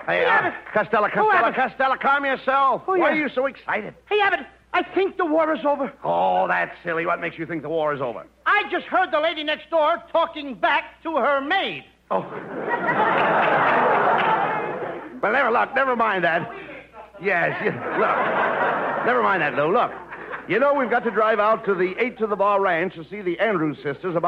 Hey, Abbott. Costello, calm yourself. Oh, Why yeah. are you so excited? Hey, Abbott, I think the war is over. Oh, that's silly. What makes you think the war is over? I just heard the lady next door talking back to her maid. Oh. Well, never mind that. Yes, look. Never mind that, Lou. Look, you know we've got to drive out to the 8 to the Bar Ranch to see the Andrews sisters about